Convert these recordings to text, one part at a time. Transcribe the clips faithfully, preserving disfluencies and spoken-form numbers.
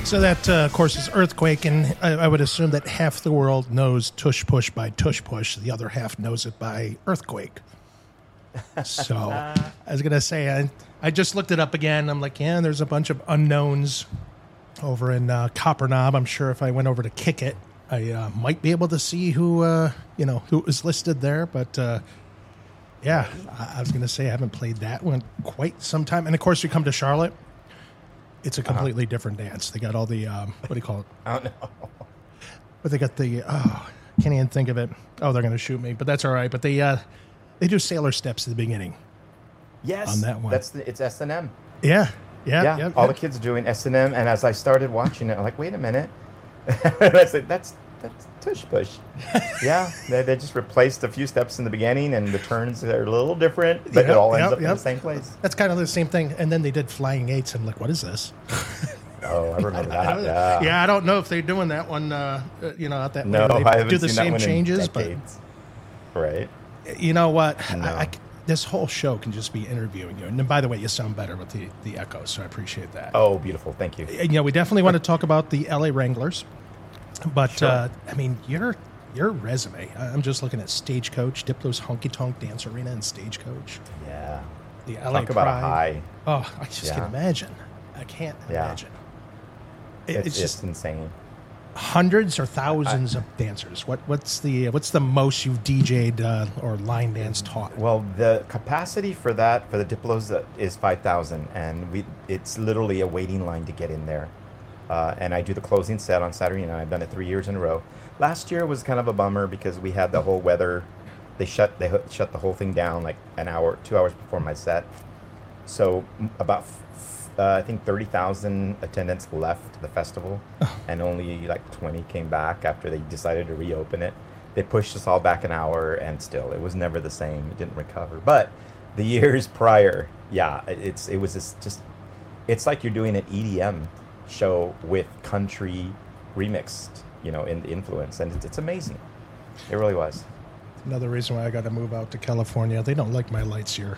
So that, uh, of course, is Earthquake, and I, I would assume that half the world knows Tush Push by Tush Push. The other half knows it by Earthquake. So I was going to say, I, I just looked it up again. I'm like, yeah, there's a bunch of unknowns over in uh, Copper Knob. I'm sure if I went over to Kick It, I uh, might be able to see who, uh, you know, who is listed there. But, uh, yeah, I, I was going to say I haven't played that one quite some time. And, of course, you come to Charlotte. It's a completely uh-huh. different dance. They got all the, um, what do you call it? I don't know. But they got the, oh, can't even think of it. Oh, they're going to shoot me, but that's all right. But they uh, they do sailor steps at the beginning. Yes. On that one. That's the, it's S and M. Yeah. Yeah. Yeah. Yep, all yep. the kids are doing S and M. And as I started watching it, I'm like, wait a minute. I said, that's, that's Tush Push. Yeah. They, they just replaced a few steps in the beginning, and the turns are a little different, but yep, it all ends yep, up yep. in the same place. That's kind of the same thing. And then they did Flying Eights. I'm like, what is this? Oh, I remember I, that. I yeah. yeah, I don't know if they're doing that one, uh, you know, out that No, way. They I haven't do the seen same that one changes, in but decades. Right. You know what? No. I, I, this whole show can just be interviewing you. And then, by the way, you sound better with the, the echo, so I appreciate that. Oh, beautiful. Thank you. And, you know, we definitely want to talk about the L A Wranglers. But, Sure. uh, I mean, your your resume, I'm just looking at Stagecoach, Diplo's Honky Tonk Dance Arena and Stagecoach. Yeah. The L A Talk about a Pride. high. Oh, I just Yeah. can imagine. I can't Yeah. imagine. It, It's, it's it's just insane. hundreds or thousands of dancers. What what's the what's the most you've D J'd uh, or line dance taught? Well, the capacity for that, for the Diplos, uh, is five thousand, and we it's literally a waiting line to get in there. Uh, and I do the closing set on Saturday night. I've done it three years in a row. Last year was kind of a bummer because we had the whole weather. They shut they hu- shut the whole thing down like an hour, two hours before my set. So m- about f- uh, I think thirty thousand attendants left the festival, and only like twenty came back after they decided to reopen it. They pushed us all back an hour, and still it was never the same. It didn't recover. But the years prior, yeah, it- it's it was just, just it's like you're doing an E D M show with country remixed, you know, in the influence, and it's, it's amazing. It really was. Another reason why I got to move out to California. They don't like my lights here.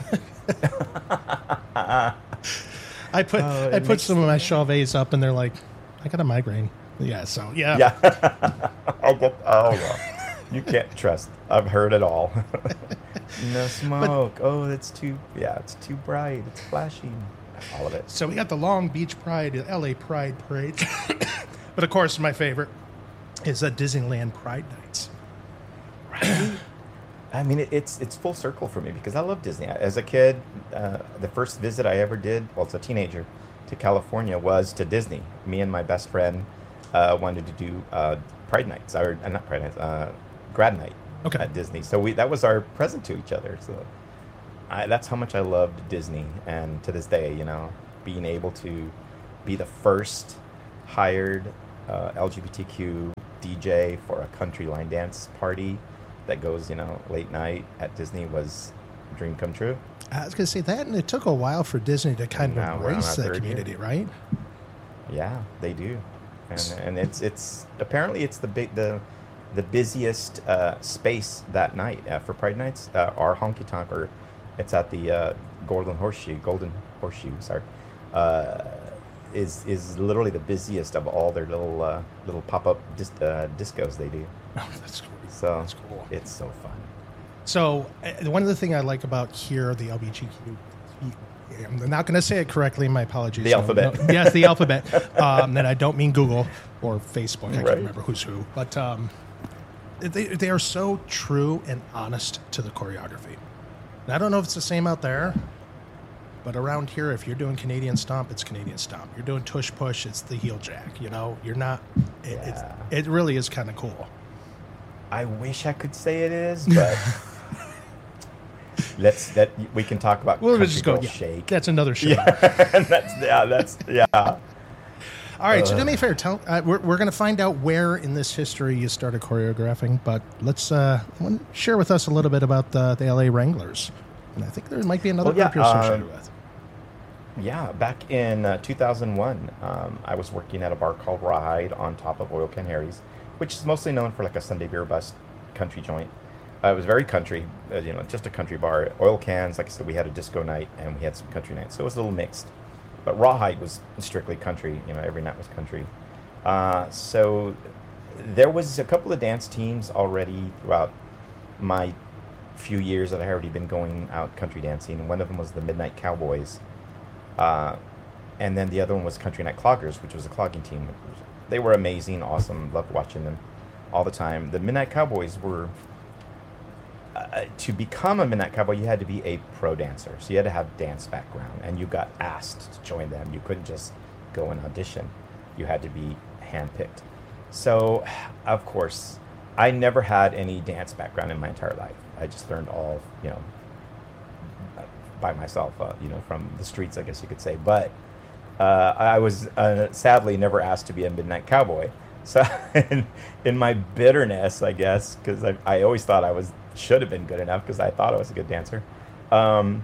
I put Oh, it I put makes some of my Chauvet's up, and they're like, I got a migraine. Yeah, so yeah. Yeah. I get, oh, well. You can't trust. I've heard it all. No smoke. Oh, it's too, yeah, it's too bright. It's flashing. All of it. So we got the Long Beach Pride, L A Pride Parade. But of course, my favorite is uh, Disneyland Pride Nights. Right? I mean, it, it's it's full circle for me because I love Disney. As a kid, uh, the first visit I ever did, well, as a teenager, to California was to Disney. Me and my best friend uh, wanted to do uh, Pride Nights, or uh, not Pride Nights, uh, grad night Okay. at Disney. So we that was our present to each other. So I, that's how much I loved Disney, and to this day, you know, being able to be the first hired uh, L G B T Q D J for a country line dance party that goes, you know, late night at Disney was a dream come true. I was going to say that, and it took a while for Disney to kind Now of we're on embrace our that third community, year. right? Yeah, they do, and and it's it's apparently it's the big the the busiest uh, space that night uh, for Pride Nights. Uh, our honky tonk, or it's at the uh, Golden Horseshoe, Golden Horseshoe, sorry, uh, is is literally the busiest of all their little uh, little pop up dis- uh, discos they do. Oh, that's cool. So That's cool. it's so fun. So uh, one of the things I like about here, the L G B T Q, I'm not going to say it correctly. My apologies. The No, alphabet. no, yes, the alphabet. Um, and I don't mean Google or Facebook. I Right. can't remember who's who. But um, they, they are so true and honest to the choreography. And I don't know if it's the same out there, but around here, if you're doing Canadian Stomp, it's Canadian Stomp. You're doing Tush Push, it's the Heel Jack. You know, you're not. It, Yeah. it's, it really is kind of cool. I wish I could say it is, but let's that we can talk about. We'll Country just go. Girl Yeah, Shake. that's another show. Yeah, that's yeah, that's yeah. All right, so Uh. do me a favor. Tell uh, we're we're going to find out where in this history you started choreographing, but let's uh, I want to share with us a little bit about the, the L A Wranglers, and I think there might be another Well, yeah, group you're associated um, with. Yeah, back in uh, two thousand one, um, I was working at a bar called Rawhide on top of Oil Can Harry's, which is mostly known for like a Sunday beer bus country joint. Uh, it was very country, uh, you know, just a country bar. Oil Cans, like I said, we had a disco night and we had some country nights, so it was a little mixed. but Rawhide was strictly country. You know, every night was country. Uh, so there was a couple of dance teams already throughout my few years that I had already been going out country dancing. One of them was the Midnight Cowboys, uh, and then the other one was Country Night Cloggers, which was a clogging team. They were amazing, awesome. Loved watching them all the time. The Midnight Cowboys were uh, to become a Midnight Cowboy, you had to be a pro dancer, so you had to have dance background, and you got asked to join them. You couldn't just go and audition. You had to be handpicked. So, of course, I never had any dance background in my entire life. I just learned all, you know, by myself, uh, you know, from the streets, I guess you could say. But uh, I was uh, sadly never asked to be a Midnight Cowboy. So, in, in my bitterness, I guess, because I, I always thought I was should have been good enough because I thought I was a good dancer. Um,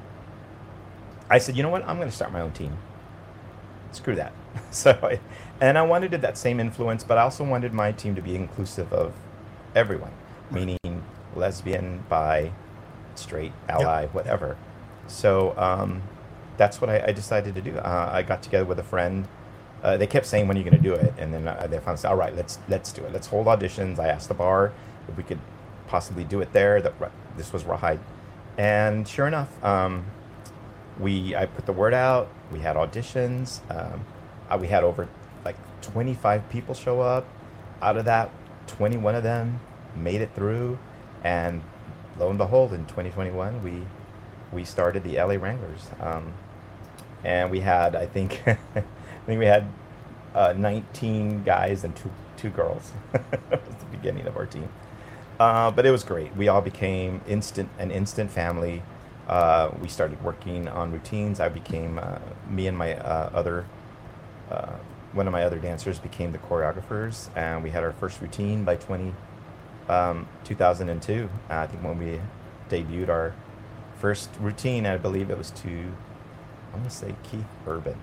I said, you know what? I'm going to start my own team. Screw that. So, I, and I wanted that same influence, but I also wanted my team to be inclusive of everyone, meaning lesbian, bi, straight, ally, yep. whatever. So um, that's what I, I decided to do. Uh, I got together with a friend. Uh, they kept saying, "When are you going to do it?" And then uh, they finally said, "All right, let's let's do it. Let's hold auditions." I asked the bar if we could possibly do it there. That this was Rawhide, and sure enough, um, we I put the word out. We had auditions. Um, uh, we had over like twenty-five people show up. Out of that, twenty-one of them made it through, and lo and behold, in twenty twenty-one, we we started the L A Wranglers, um, and we had I think I think we had uh, nineteen guys and two two girls. That was the beginning of our team, uh, but it was great. We all became instant an instant family. Uh, we started working on routines. I became uh, me and my uh, other. Uh, one of my other dancers became the choreographers, and we had our first routine by twenty, um, two thousand two. Uh, I think when we debuted our first routine, I believe it was to, I want to say Keith Urban.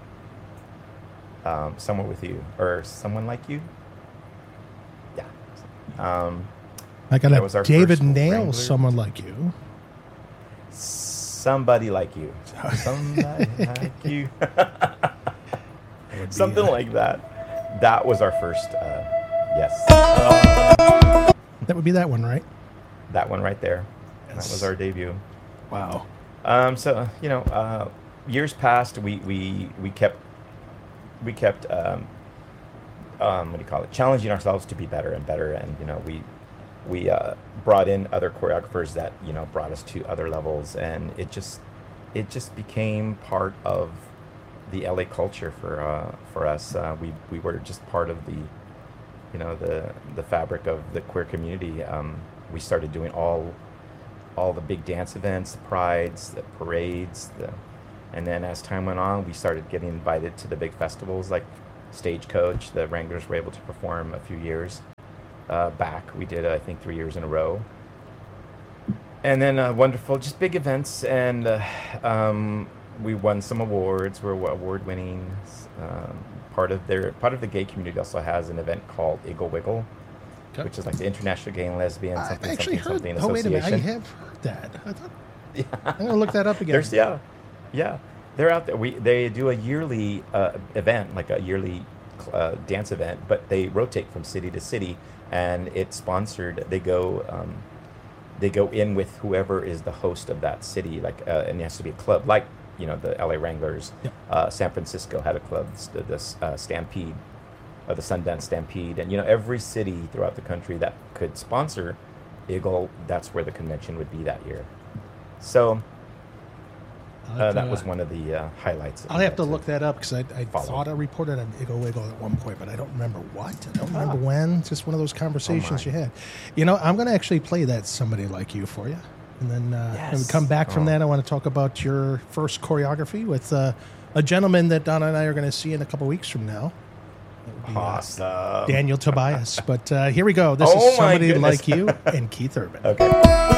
Um, Someone With You, or Someone Like You. Yeah. Um, I got a David Nail, Someone Like You. Somebody Like You. Somebody Like You. Something like that. That was our first, uh, yes. Uh, that would be that one, right? That one right there. Yes. That was our debut. Wow. Um, so you know, uh, years passed. We we we kept we kept um, um, what do you call it? Challenging ourselves to be better and better. And you know, we we uh, brought in other choreographers that you know brought us to other levels, and it just it just became part of the L A culture for uh, for us. Uh, we we were just part of the, you know, the the fabric of the queer community. Um, we started doing all all the big dance events, the prides, the parades, the, and then as time went on, we started getting invited to the big festivals like Stagecoach. The Wranglers were able to perform a few years uh, back. We did, I think, three years in a row. And then uh, wonderful, just big events, and uh, um, we won some awards. We're award-winning. Um, part of their part of the gay community also has an event called Iggle Wiggle, okay. which is like the International Gay and Lesbian something I actually something heard, something oh, wait a association. minute, I have heard that. I thought, yeah. I'm gonna look that up again. There's, yeah, yeah, they're out there. We they do a yearly uh, event, like a yearly uh, dance event, but they rotate from city to city, and it's sponsored. They go. Um, They go in with whoever is the host of that city, like, uh, and it has to be a club, like you know the L A Wranglers. Yeah. Uh, San Francisco had a club, the, the uh, Stampede, uh, the Sundance Stampede, and you know every city throughout the country that could sponsor Iggle, that's where the convention would be that year. So uh, that was one of the uh, highlights. I'll have to look that up because I, I thought I reported on Iggle Wiggle at one point, but I don't remember what. I don't remember ah. when. It's just one of those conversations oh you had. You know, I'm going to actually play that Somebody Like You for you. And then uh, yes. when we come back from oh. that, I want to talk about your first choreography with uh, a gentleman that Donna and I are going to see in a couple weeks from now. Be, awesome. Uh, Daniel Tobias. But uh, here we go. This oh is Somebody Like You and Keith Urban. Okay.